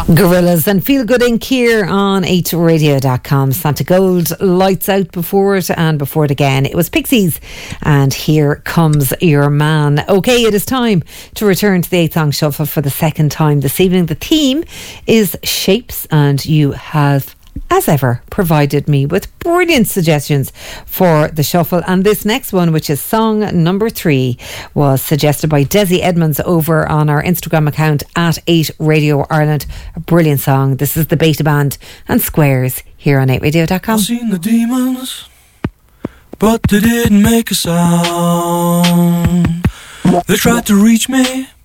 Gorillas and Feel Good Inc. here on 8radio.com. Santa Gold, Lights Out before it, and before it again it was Pixies and Here Comes Your Man. Okay, it is time to return to the 8 Song Shuffle for the second time this evening. The theme is shapes, and you have, as ever, provided me with brilliant suggestions for the shuffle, and this next one, which is song number 3, was suggested by Desi Edmonds over on our Instagram account at 8Radio Ireland. A brilliant song. This is the Beta Band and Squares here on 8radio.com. I've seen the demons, but they didn't make a sound. They tried to reach me,